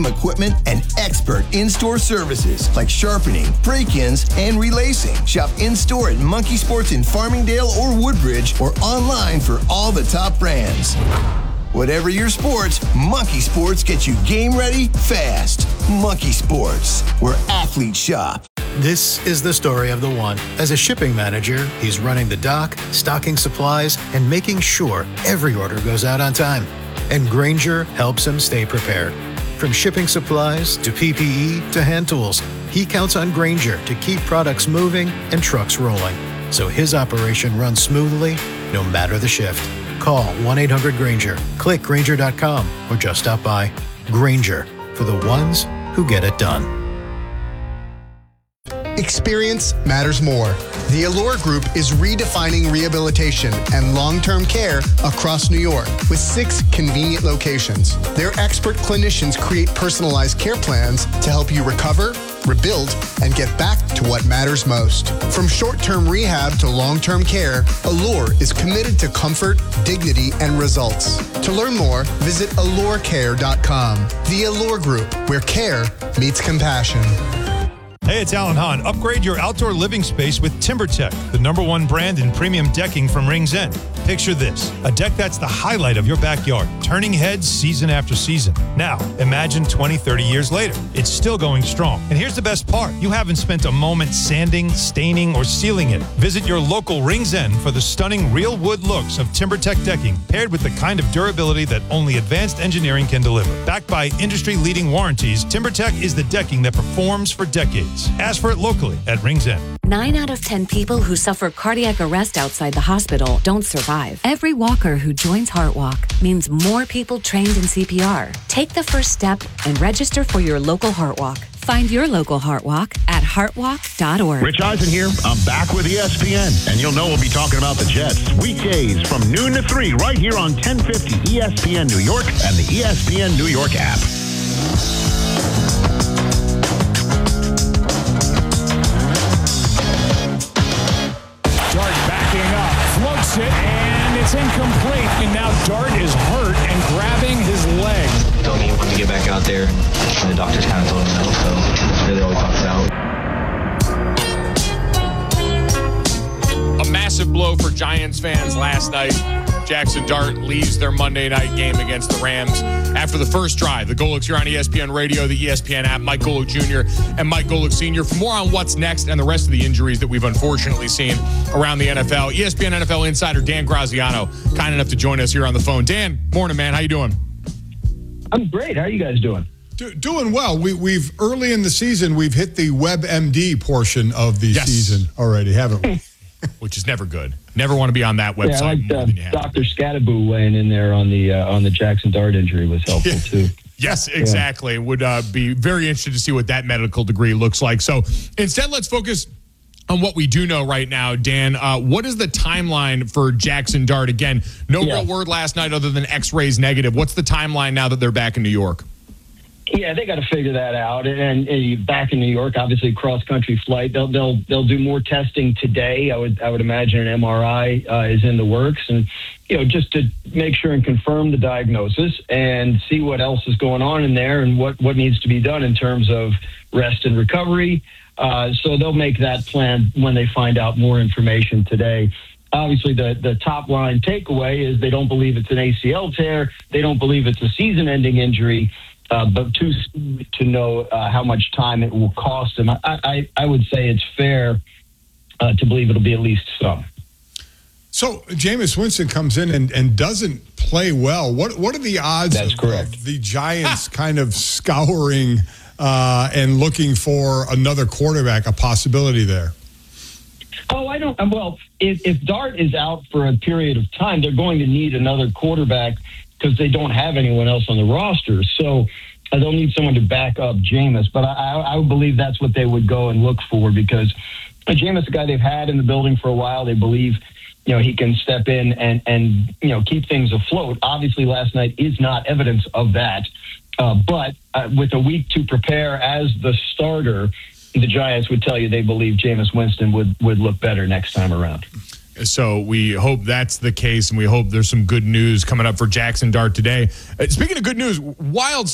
equipment and expert in-store services like sharpening, break-ins, and relacing. Shop in-store at Monkey Sports in Farmingdale or Woodbridge or online for all the top brands. Whatever your sports, Monkey Sports gets you game ready fast. Monkey Sports, where athletes shop. This is the story of the one. As a shipping manager, he's running the dock, stocking supplies, and making sure every order goes out on time. And Grainger helps him stay prepared. From shipping supplies to PPE to hand tools, he counts on Grainger to keep products moving and trucks rolling, so his operation runs smoothly no matter the shift. Call 1-800-GRAINGER, click Grainger.com, or just stop by. Grainger, for the ones who get it done. Experience matters more. The Allure Group is redefining rehabilitation and long-term care across New York with 6 convenient locations. Their expert clinicians create personalized care plans to help you recover, rebuild, and get back to what matters most. From short-term rehab to long-term care, Allure is committed to comfort, dignity, and results. To learn more, visit allurecare.com. The Allure Group, where care meets compassion. Hey, it's Alan Hahn. Upgrade your outdoor living space with TimberTech, the #1 brand in premium decking from Rings End. Picture this, a deck that's the highlight of your backyard, turning heads season after season. Now, imagine 20, 30 years later. It's still going strong. And here's the best part. You haven't spent a moment sanding, staining, or sealing it. Visit your local Rings End for the stunning real wood looks of TimberTech decking, paired with the kind of durability that only advanced engineering can deliver. Backed by industry-leading warranties, TimberTech is the decking that performs for decades. Ask for it locally at Rings End. 9 out of 10 people who suffer cardiac arrest outside the hospital don't survive. Every walker who joins HeartWalk means more people trained in CPR. Take the first step and register for your local HeartWalk. Find your local HeartWalk at heartwalk.org. Rich Eisen here. I'm back with ESPN, and you'll know we'll be talking about the Jets weekdays from noon to 3 right here on 1050 ESPN New York and the ESPN New York app. It, and it's incomplete. And now Dart is hurt and grabbing his leg. Told me he wanted to get back out there, and the doctors kind of told him no, so that's really all we talked about. A massive blow for Giants fans last night. Jackson Dart leaves their Monday night game against the Rams after the first drive. The Golics here on ESPN Radio, the ESPN app, Mike Golic Jr. and Mike Golic Sr. For more on what's next and the rest of the injuries that we've unfortunately seen around the NFL, ESPN NFL insider Dan Graziano, kind enough to join us here on the phone. Dan, morning, man. How you doing? I'm great. How are you guys doing? Doing well. We've early in the season, we've hit the WebMD portion of the season already, haven't we? Which is never good. Never want to be on that website. Yeah, I like Dr. Scattaboo weighing in there on the Jackson Dart injury was helpful too. Yes, exactly. Would be very interested to see what that medical degree looks like. So instead, let's focus on what we do know right now, Dan. What is the timeline for Jackson Dart? Again, no real word last night other than X-rays negative. What's the timeline now that they're back in New York? Yeah, they got to figure that out. And back in New York, obviously cross-country flight. They'll do more testing today. I would imagine an MRI is in the works, and just to make sure and confirm the diagnosis and see what else is going on in there and what needs to be done in terms of rest and recovery. So they'll make that plan when they find out more information today. Obviously, the top line takeaway is they don't believe it's an ACL tear. They don't believe it's a season-ending injury. But to know how much time it will cost them, I would say it's fair to believe it'll be at least some. So Jameis Winston comes in and doesn't play well. What are the odds of the Giants kind of scouring and looking for another quarterback, a possibility there? Oh, I don't. Well, if Dart is out for a period of time, they're going to need another quarterback because they don't have anyone else on the roster. So they'll need someone to back up Jameis. But I would believe that's what they would go and look for because Jameis is a guy they've had in the building for a while. They believe, he can step in and keep things afloat. Obviously, last night is not evidence of that. But with a week to prepare as the starter, the Giants would tell you they believe Jameis Winston would look better next time around. So we hope that's the case, and we hope there's some good news coming up for Jackson Dart today. Speaking of good news, wild